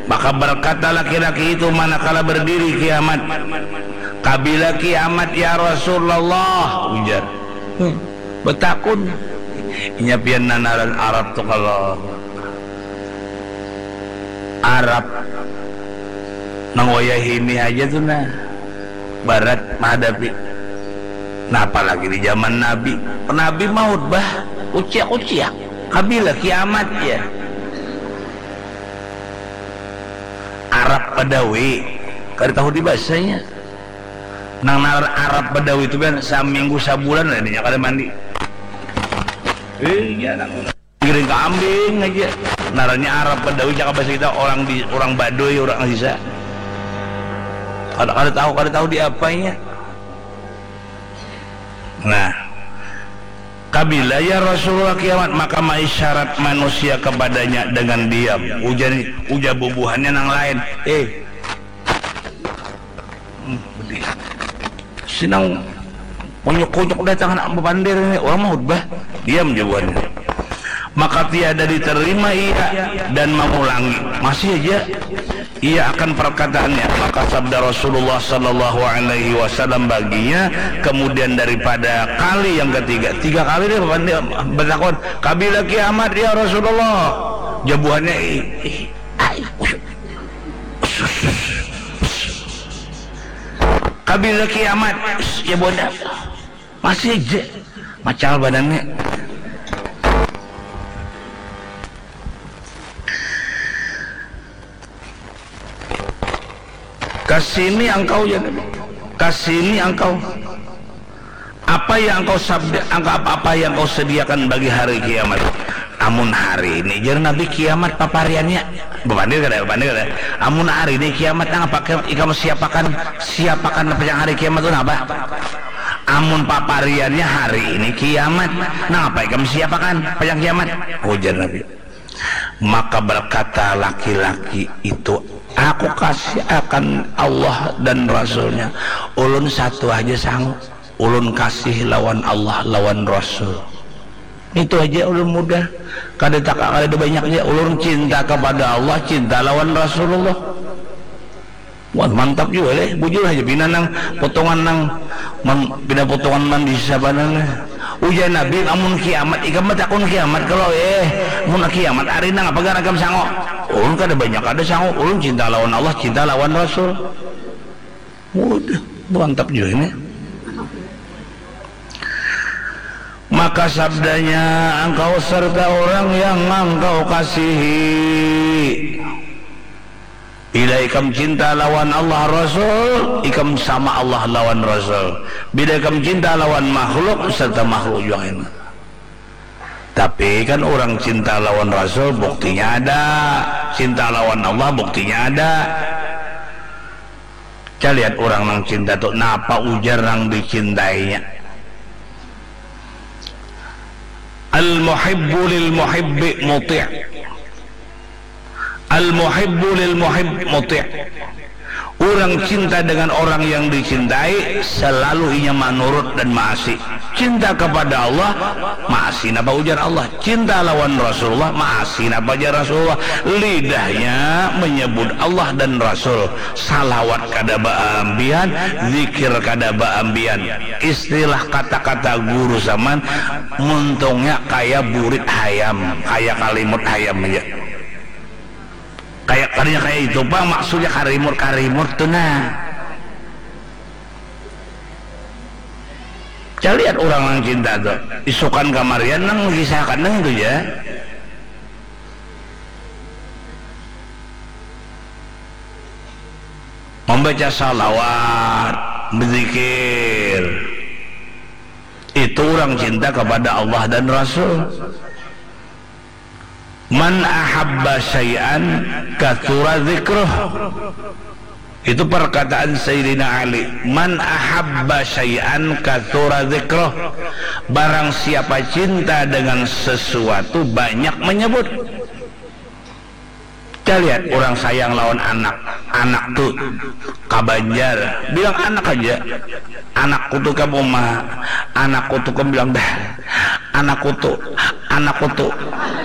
Maka berkata laki-laki itu manakala berdiri kiamat, kabila kiamat ya Rasulullah, ujar. Betakun inya pian nanaran Arab tuh, kalau Arab nangwayah ini aja tuh nah barat menghadapi. Nah apalagi di zaman Nabi, Nabi maut bah uciak kabila kiamat ya. Arab Badawi kada tahu di bahasanya nang Arab Badawi itu kan saminggu sabulan lah dia kada mandi. Iya nang giring kambing aja naranya Arab Badawi. Cakap bahasa kita orang Baduy, orang Sisa kada tahu di apanya. Nah kabila ya Rasulullah kiamat, maka maisyarat manusia kepadanya dengan diam. Ujar bubuhannya nang lain, sinang konyok-konyok datang anak bepandir ini orang mau bah, diam jawabannya. Maka tiada diterima ia dan mengulangi, masih aja ia akan perkataannya. Maka sabda Rasulullah sallallahu alaihi wasallam baginya kemudian daripada kali yang ketiga, 3 kali dia bertakon, kabila kiamat ya Rasulullah. Jawabannya kabila kiamat ya bodoh, masih aja macal badannya. Kasini engkau ya Nabi, kasini engkau apa yang engkau sabda, apa yang engkau sediakan bagi hari kiamat. Amun hari ini jadi Nabi kiamat papariannya bepandir kada amun hari ini kiamat nang apa kamu siapakan apa yang hari kiamat itu apa. Amun papariannya hari ini kiamat nang apa kamu siapakan apa yang kiamat, ujar Nabi. Maka berkata laki-laki itu, aku kasih akan Allah dan Rasulnya, ulun satu aja sanggup, ulun kasih lawan Allah lawan Rasul. Itu aja ulun mudah, kada banyak aja. Ulun cinta kepada Allah, cinta lawan Rasulullah. Wah mantap juga deh, bujur aja bina nang potongan nang bina potongan man di sabanana. Ujar Nabi, amun kiamat ikam takun kiamat kalau mun kiamat hari nang apa garagam sango. Ulun kada banyak ada sango, ulun cinta lawan Allah, cinta lawan Rasul. Udah mantap juga ini. Maka sabdanya, engkau serta orang yang engkau kasihi, bila ikam cinta lawan Allah Rasul, ikam sama Allah lawan Rasul. Bila ikam cinta lawan makhluk, serta makhluk juga ini. Tapi kan orang cinta lawan Rasul buktinya ada, cinta lawan Allah buktinya ada. Kita lihat orang yang cinta tuh napa ujar yang dicintainya. Al-muhibbu lil muhibbi muti', al-muhibbu lil muhibb muti'. Orang cinta dengan orang yang dicintai selalu inya manurut dan maasi. Cinta kepada Allah maasi napa ujar Allah, cinta lawan Rasulullah maasi napa ujar Rasulullah. Lidahnya menyebut Allah dan Rasul, salawat kada baambian, zikir kada baambian. Istilah kata-kata guru zaman muntungnya kayak burit hayam, kayak kalimut hayam aja. Kayak itu pak, maksudnya karimur tuh nah. Saya lihat orang yang cinta tuh isukan kamarian nang kisahkan nang tuh ya. Membaca salawat, berzikir, itu orang cinta kepada Allah dan Rasul. Man ahabba syai'an kathura dzikruh, itu perkataan Sayyidina Ali. Man ahabba syai'an kathura dzikruh, barang siapa cinta dengan sesuatu banyak menyebut. Kita lihat orang sayang lawan anak tuh kabanjar bilang anak aja, anakku tuh kamu mah, anakku tuh kamu bilang dah, anakku tuh